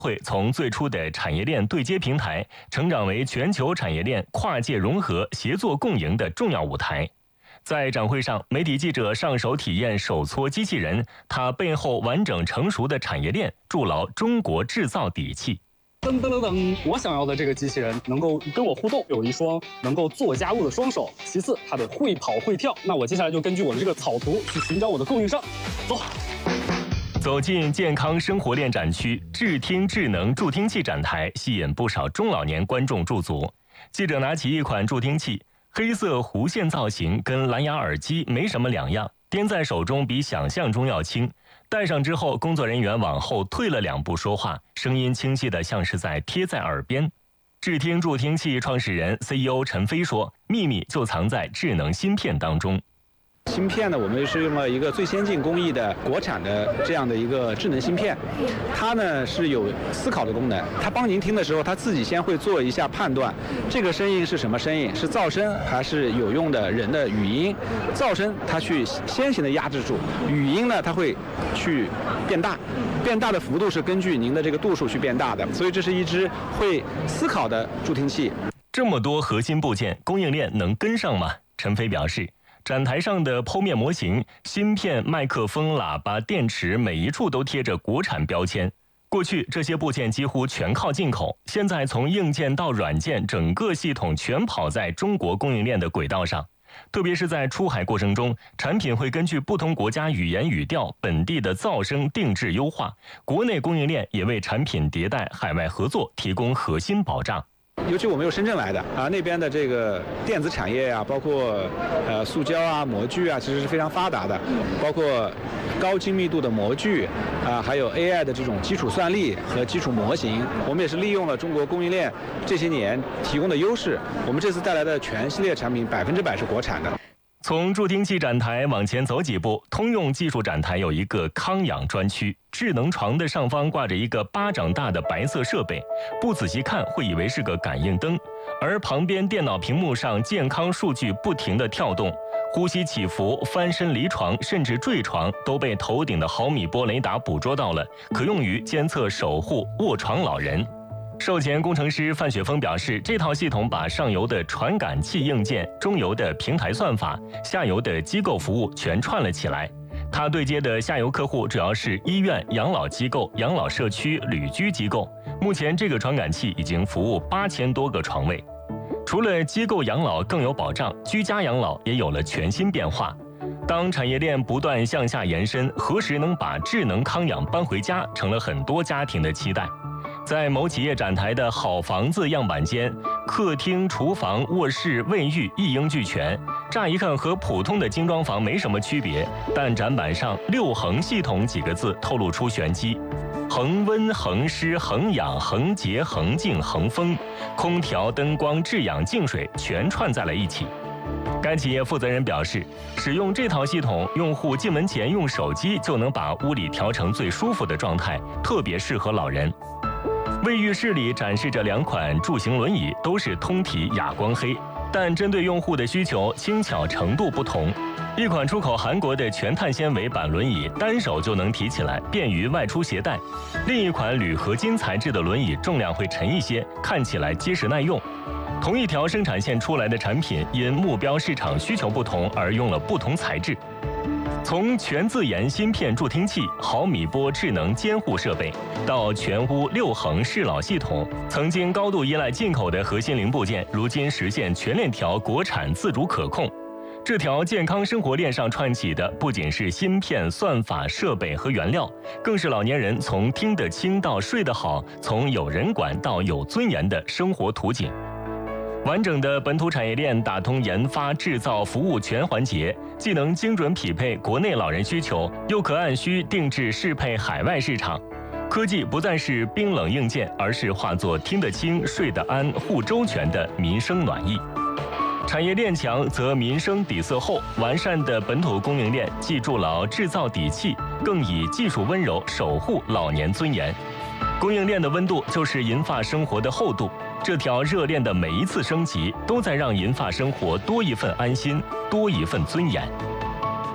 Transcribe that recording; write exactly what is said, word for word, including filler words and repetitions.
会从最初的产业链对接平台，成长为全球产业链跨界融合、协作共赢的重要舞台。在展会上，媒体记者上手体验手搓机器人，它背后完整成熟的产业链，筑牢中国制造底气。 噔噔噔噔！我想要的这个机器人能够跟我互动，有一双能够做家务的双手。其次，它得会跑会跳。那我接下来就根据我的这个草图去寻找我的供应商。走。 走进健康生活链展区，智听智能助听器展台吸引不少中老年观众驻足。记者拿起一款助听器，黑色弧线造型跟蓝牙耳机没什么两样，掂在手中比想象中要轻。戴上之后，工作人员往后退了两步说话，声音清晰的像是在贴在耳边。智听助听器创始人 C E O 陈飞说：“秘密就藏在智能芯片当中。” 芯片呢，我们是用了一个最先进工艺的国产的这样的一个智能芯片，它呢是有思考的功能。它帮您听的时候，它自己先会做一下判断，这个声音是什么声音，是噪声还是有用的人的语音？噪声它去先行的压制住，语音呢它会去变大，变大的幅度是根据您的这个度数去变大的。所以这是一只会思考的助听器。 这么多核心部件，供应链能跟上吗？陈飞表示。展台上的剖面模型、芯片、麦克风、喇叭、电池，每一处都贴着国产标签。过去这些部件几乎全靠进口，现在从硬件到软件，整个系统全跑在中国供应链的轨道上。特别是在出海过程中，产品会根据不同国家语言语调、本地的噪声定制优化。国内供应链也为产品迭代、海外合作提供核心保障。 尤其我们有深圳来的啊，那边的这个电子产业啊，包括呃塑胶啊、模具啊，其实是非常发达的，包括高精密度的模具啊，还有 A I 的这种基础算力和基础模型。我们也是利用了中国供应链这些年提供的优势，我们这次带来的全系列产品百分之百是国产的。 从助听器展台往前走几步，通用技术展台有一个康养专区，智能床的上方挂着一个巴掌大的白色设备，不仔细看会以为是个感应灯，而旁边电脑屏幕上健康数据不停地跳动，呼吸起伏、翻身离床甚至坠床都被头顶的毫米波雷达捕捉到了，可用于监测守护卧床老人。售前工程师范雪峰表示，这套系统把上游的传感器硬件、中游的平台算法、下游的机构服务全串了起来。它对接的下游客户主要是医院、养老机构、养老社区、旅居机构。目前这个传感器已经服务八千多个床位。除了机构养老更有保障，居家养老也有了全新变化。当产业链不断向下延伸，何时能把智能康养搬回家，成了很多家庭的期待。在某企业展台的好房子样板间，客厅、厨房、卧室、卫浴一应俱全，乍一看和普通的精装房没什么区别，但展板上六恒系统几个字透露出玄机。恒温、恒湿、恒氧、恒洁、恒净、恒风，空调、灯光、制氧、净水全串在了一起。该企业负责人表示，使用这套系统，用户进门前用手机就能把屋里调成最舒服的状态，特别适合老人。卫浴室里展示着两款助行轮椅，都是通体哑光黑，但针对用户的需求，轻巧程度不同。一款出口韩国的全碳纤维板轮椅，单手就能提起来，便于外出携带；另一款铝合金材质的轮椅重量会沉一些，看起来结实耐用。同一条生产线出来的产品，因目标市场需求不同而用了不同材质。从全自研芯片助听器、毫米波智能监护设备，到全屋六恒适老系统，曾经高度依赖进口的核心零部件，如今实现全链条国产自主可控。这条健康生活链上串起的，不仅是芯片、算法、设备和原料，更是老年人从听得清到睡得好，从有人管到有尊严的生活图景。完整的本土产业链打通研发、制造、服务全环节，既能精准匹配国内老人需求，又可按需定制适配海外市场。科技不再是冰冷硬件，而是化作听得清、睡得安、护周全的民生暖意。产业链强则民生底色厚，完善的本土供应链既筑牢制造底气，更以技术温柔守护老年尊严。供应链的温度就是银发生活的厚度。这条热链的每一次升级，都在让银发生活多一份安心，多一份尊严。